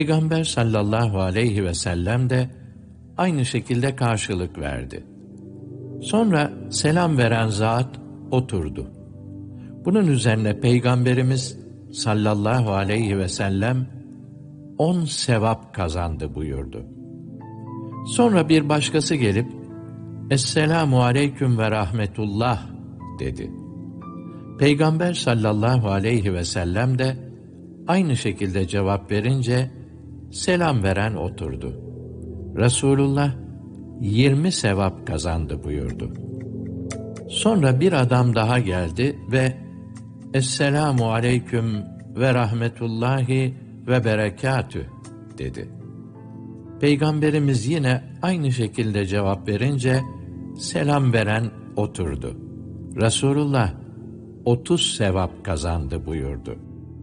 Peygamber sallallahu aleyhi ve sellem de aynı şekilde karşılık verdi. Sonra selam veren zat oturdu. Bunun üzerine Peygamberimiz sallallahu aleyhi ve sellem 10 sevap kazandı buyurdu. Sonra bir başkası gelip Esselamu aleyküm ve rahmetullah dedi. Peygamber sallallahu aleyhi ve sellem de aynı şekilde cevap verince selam veren oturdu. Resulullah 20 sevap kazandı buyurdu. Sonra bir adam daha geldi ve Esselamu aleyküm ve rahmetullahi ve berekatüh dedi. Peygamberimiz yine aynı şekilde cevap verince selam veren oturdu. Resulullah 30 sevap kazandı buyurdu.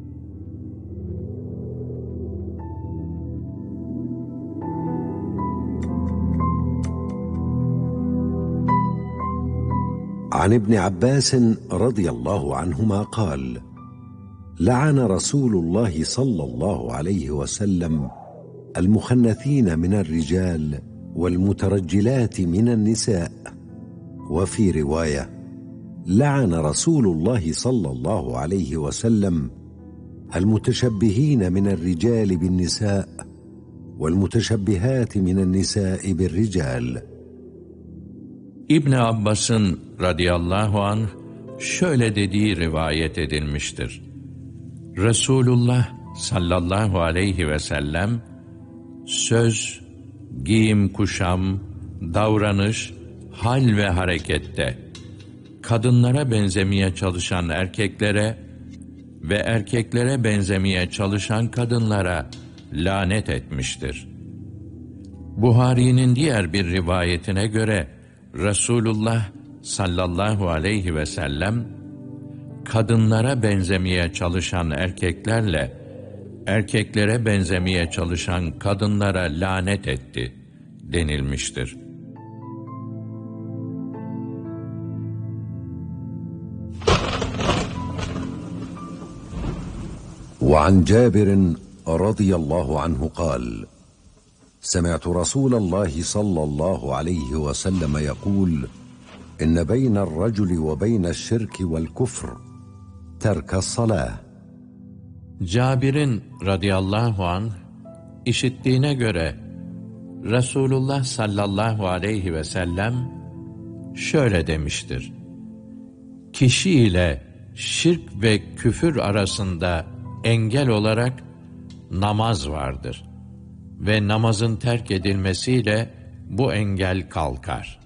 عن ابن عباس رضي الله عنهما قال: لعن رسول الله صلى الله عليه وسلم المخنثين من الرجال والمترجلات من النساء. وفي رواية: لعن رسول الله صلى الله عليه وسلم المتشبهين من الرجال بالنساء والمتشبهات من النساء بالرجال. İbn Abbas'ın radıyallahu anh şöyle dediği rivayet edilmiştir. Resulullah sallallahu aleyhi ve sellem söz, giyim kuşam, davranış, hal ve harekette kadınlara benzemeye çalışan erkeklere ve erkeklere benzemeye çalışan kadınlara lanet etmiştir. Buhari'nin diğer bir rivayetine göre Resulullah sallallahu aleyhi ve sellem kadınlara benzemeye çalışan erkeklerle erkeklere benzemeye çalışan kadınlara lanet etti denilmiştir. وعن جابر رضي الله عنه قال: سمعت رسول الله صلى الله عليه وسلم يقول: إن بين الرجل وبين الشرك والكفر ترك الصلاة. Cabir'in radıyallahu anh işittiğine göre Resulullah sallallahu aleyhi ve sellem şöyle demiştir. Kişi ile şirk ve küfür arasında engel olarak namaz vardır ve namazın terk edilmesiyle bu engel kalkar.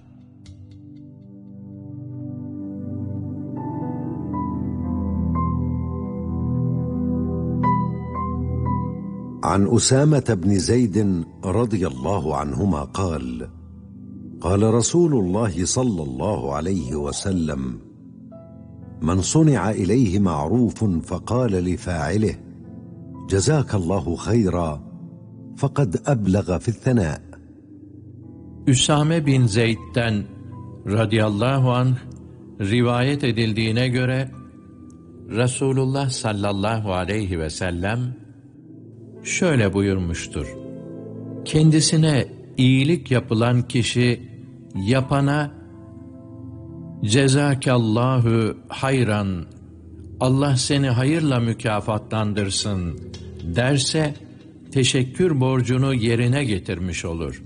عن أسامة بن زيد رضي الله عنهما قال: قال رسول الله صلى الله عليه وسلم: من صنع إليه معروف فقال لفاعله: جزاك الله خيرا فقد أبلغ في الثناء. Üsame bin Zeyd'den radıyallahu anh rivayet edildiğine göre Resulullah sallallahu aleyhi ve sellem şöyle buyurmuştur. Kendisine iyilik yapılan kişi yapana cezakallahu hayran, Allah seni hayırla mükafatlandırsın derse teşekkür borcunu yerine getirmiş olur.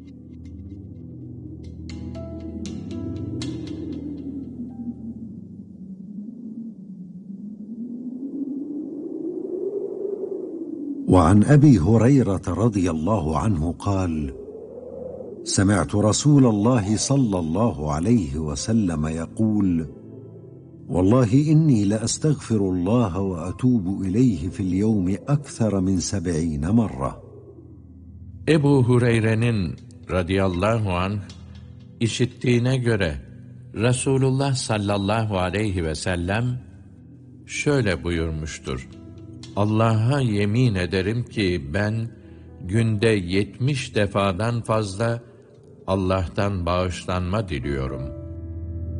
وعن أبي هريرة رضي الله عنه قال: سمعت رسول الله صلى الله عليه وسلم يقول: والله إني لأستغفر الله وأتوب إليه في اليوم أكثر من 70 مرة. Ebu Hureyre'nin radıyallahu anh işittiğine göre Resulullah sallallahu aleyhi ve sellem şöyle buyurmuştur. Allah'a yemin ederim ki ben günde 70 defadan fazla Allah'tan bağışlanma diliyorum.